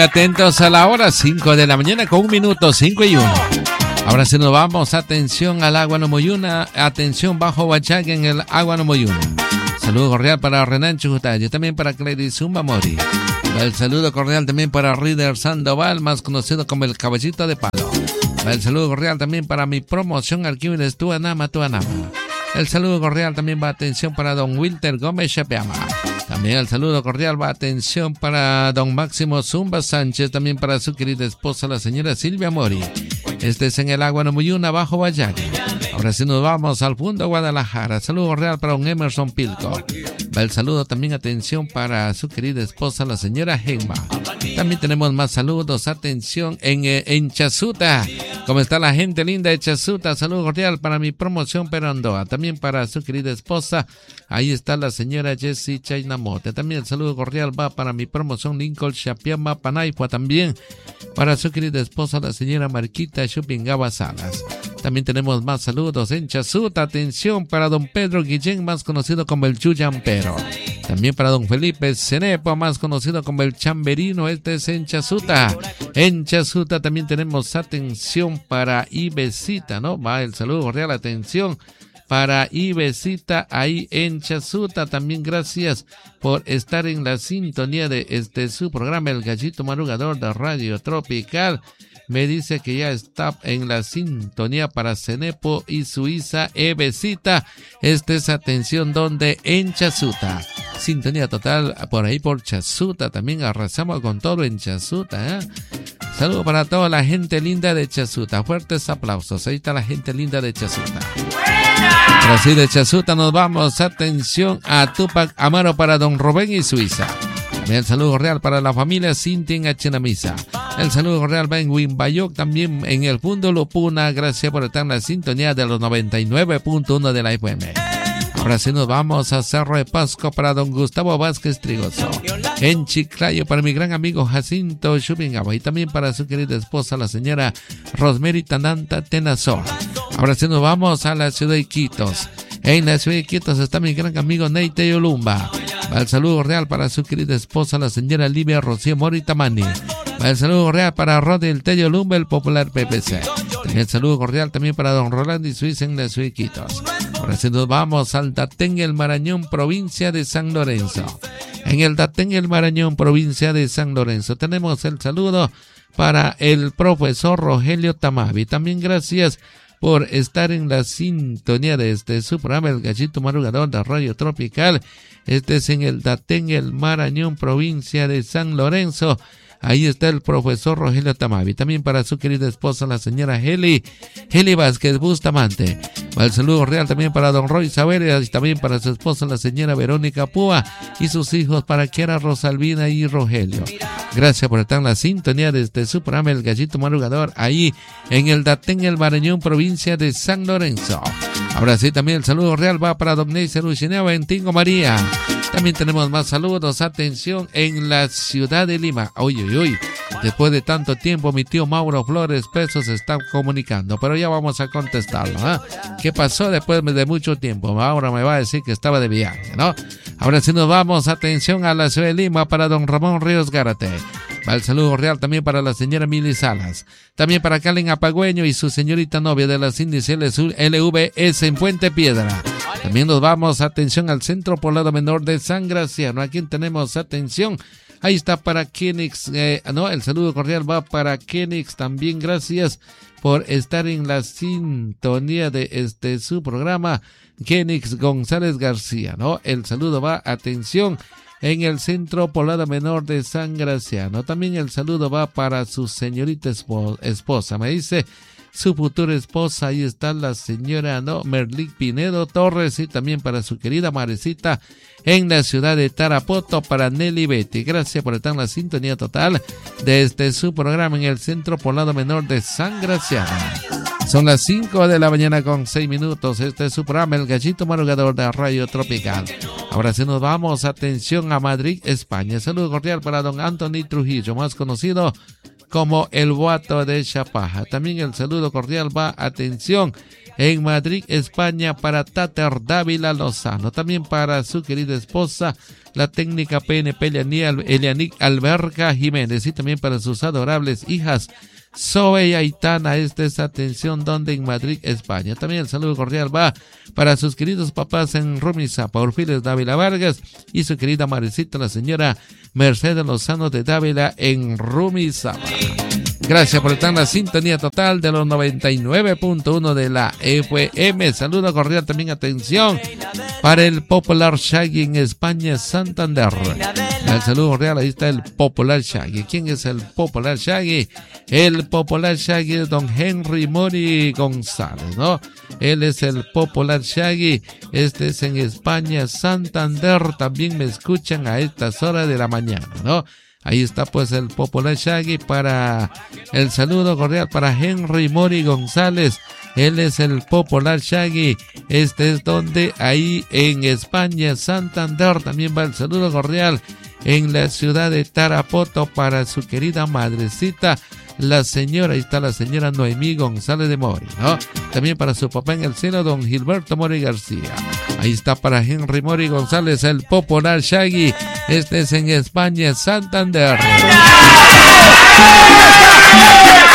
atentos a la hora 5 de la mañana con 1 minuto 5 y 1. Ahora sí nos vamos. Atención al agua Nomoyuna. Atención bajo Huachaca en el agua Nomoyuna. Saludo cordial para Renan Chujutayo. También para Clary Zumba Mori. El saludo cordial también para Rider Sandoval, más conocido como el Caballito de Palo. El saludo cordial también para mi promoción Arquímedes Tuanama. El saludo cordial también va atención para don Wilter Gómez Chapeama. También el saludo cordial va atención para don Máximo Zumba Sánchez. También para su querida esposa la señora Silvia Mori. Este es en el agua Nomoyuna bajo Vallaga. Ahora sí nos vamos al punto Guadalajara. Saludo cordial para don Emerson Pilco. El saludo también atención para su querida esposa la señora Gemma. También tenemos más saludos, atención en Chazuta. ¿Cómo está la gente linda de Chazuta? Saludo cordial para mi promoción Perandoa. También para su querida esposa, ahí está la señora Jessie Chainamote. También el saludo cordial va para mi promoción Lincoln Chapiama Panaipua. También para su querida esposa la señora Marquita Chupingaba Salas. También tenemos más saludos en Chazuta. Atención para don Pedro Guillén, más conocido como el Chuyampero. También para don Felipe Cenepo, más conocido como el Chamberino. Este es en Chazuta. En Chazuta también tenemos atención para Ibesita, ¿no? Va el saludo cordial, atención para Ibesita ahí en Chazuta. También gracias por estar en la sintonía de su programa El Gallito Madrugador de Radio Tropical. Me dice que ya está en la sintonía para Cenepo y Suiza Ebesita. Esta es atención donde en Chazuta. Sintonía total por ahí por Chazuta. También arrasamos con todo en Chazuta, ¿eh? Saludo para toda la gente linda de Chazuta. Fuertes aplausos. Ahí está la gente linda de Chazuta. Ahora sí, de Chazuta nos vamos. Atención a Tupac Amaro para don Rubén y Suiza. El saludo cordial para la familia Cintia en Achenamisa. El saludo cordial va en Wimbayoc, también en el Punto Lupuna. Gracias por estar en la sintonía de los 99.1 de la FM. Ahora sí nos vamos a Cerro de Pasco para don Gustavo Vázquez Trigoso. En Chiclayo para mi gran amigo Jacinto Chupingaba. Y también para su querida esposa la señora Rosemary Tananta Tenazor. Ahora sí nos vamos a la ciudad de Iquitos. En la ciudad de Iquitos está mi gran amigo Neite Yolumba. El saludo real para su querida esposa la señora Livia Rocío Moritamani. El saludo cordial para Rodel Tello Lumba, el popular PPC. El saludo cordial también para don Rolando y Suiza en la ciudad de Iquitos. Ahora sí nos vamos al Datén, el Marañón, provincia de San Lorenzo. En el Datén, el Marañón, provincia de San Lorenzo, tenemos el saludo para el profesor Rogelio Tamavi. También gracias por estar en la sintonía de su programa El Gallito Madrugador de Radio Tropical. Este es en el Datén, el Marañón, provincia de San Lorenzo. Ahí está el profesor Rogelio Tamavi. También para su querida esposa, la señora Heli Vázquez Bustamante. El saludo real también para don Roy Saberia y también para su esposa, la señora Verónica Púa, y sus hijos para Kiara, Rosalvina y Rogelio. Gracias por estar en la sintonía desde su programa El Gallito Madrugador, ahí en el Datén, el Marañón, provincia de San Lorenzo. Ahora sí, también el saludo real va para don Neyser Uchineo en Tingo María. También tenemos más saludos, atención, en la ciudad de Lima. Uy. Después de tanto tiempo, mi tío Mauro Flores Peso se está comunicando, pero ya vamos a contestarlo, ¿eh? ¿Qué pasó después de mucho tiempo? Ahora me va a decir que estaba de viaje, ¿no? Ahora sí nos vamos, atención, a la ciudad de Lima para don Ramón Ríos Gárate. Va el saludo real también para la señora Mili Salas. También para Calen Apagüeño y su señorita novia de las índices LVS en Puente Piedra. También nos vamos, atención, al Centro Poblado Menor de San Graciano. ¿A quién tenemos? Atención. Ahí está para Kenix. El saludo cordial va para Kenix. También gracias por estar en la sintonía de su programa. Kenix González García, ¿no? El saludo va, atención, en el Centro Poblado Menor de San Graciano. También el saludo va para su señorita esposa. Me dice su futura esposa, ahí está la señora Merlic Pinedo Torres, y también para su querida Marecita en la ciudad de Tarapoto, para Nelly Betty. Gracias por estar en la sintonía total desde su programa en el Centro Poblado Menor de San Graciano. Son las 5 de la mañana con 6 minutos. Este es su programa El Gallito Madrugador de Radio Tropical. Ahora sí nos vamos, atención, a Madrid, España. Saludo cordial para don Anthony Trujillo, más conocido como el Boato de Chapaja. También el saludo cordial va, atención, en Madrid, España, para Tater Dávila Lozano. También para su querida esposa, la técnica PNP Elianic Alberca Jiménez. Y también para sus adorables hijas, Zoe y Aitana. Esta es atención donde en Madrid, España. También el saludo cordial va para sus queridos papás en Rumizápa, Orfiles Dávila Vargas, y su querida madrecita, la señora Mercedes Lozano de Dávila en Rumizápa. Gracias por estar en la sintonía total de los 99.1 de la FM. Saludo cordial también, atención, para el Popular Shaggy en España, Santander. El saludo cordial, ahí está el Popular Shaggy. ¿Quién es el Popular Shaggy? El Popular Shaggy es don Henry Mori González, ¿no? Él es el Popular Shaggy. Este es en España, Santander. También me escuchan a estas horas de la mañana, ¿no? Ahí está pues el Popular Shaggy. Para el saludo cordial para Henry Mori González. Él es el Popular Shaggy. Este es donde ahí en España, Santander. También va el saludo cordial en la ciudad de Tarapoto para su querida madrecita, la señora, ahí está la señora Noemí González de Mori, ¿no? También para su papá en el cielo, don Gilberto Mori García. Ahí está para Henry Mori González, el Popular Shaggy. Este es en España, Santander.